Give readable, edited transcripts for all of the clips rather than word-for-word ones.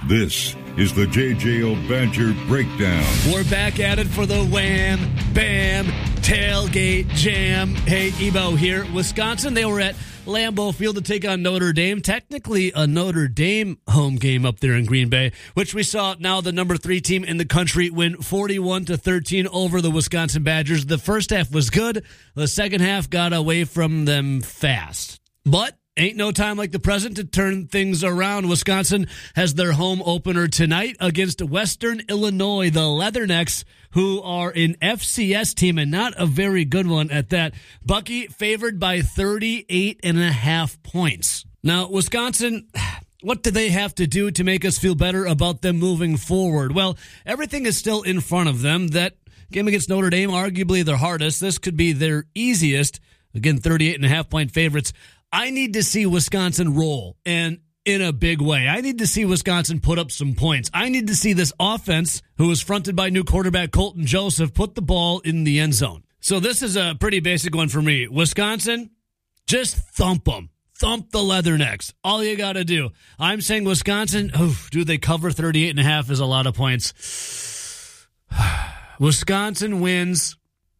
This is the JJO Badger Breakdown. We're back at it for the Wham Bam Tailgate Jam. Hey, Ebo here. Wisconsin, they were at Lambeau Field to take on Notre Dame. Technically a Notre Dame home game up there in Green Bay, which we saw now the number 3 team in the country win 41-13 over the Wisconsin Badgers. The first half was good. The second half got away from them fast. But ain't no time like the present to turn things around. Wisconsin has their home opener tonight against Western Illinois, the Leathernecks, who are an FCS team and not a very good one at that. Bucky favored by 38.5 points. Now, Wisconsin, what do they have to do to make us feel better about them moving forward? Well, everything is still in front of them. That game against Notre Dame, arguably their hardest. This could be their easiest. Again, 38.5 point favorites. I need to see Wisconsin roll, and in a big way. I need to see Wisconsin put up some points. I need to see this offense, who is fronted by new quarterback Colton Joseph, put the ball in the end zone. So this is a pretty basic one for me. Wisconsin, just thump them. Thump the Leathernecks. All you got to do. I'm saying Wisconsin, do they cover 38.5 is a lot of points. Wisconsin wins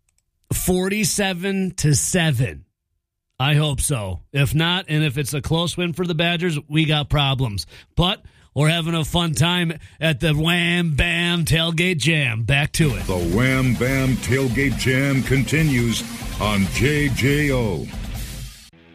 47-7. I hope so. If not, and if it's a close win for the Badgers, we got problems. But we're having a fun time at the Wham Bam Tailgate Jam. Back to it. The Wham Bam Tailgate Jam continues on JJO.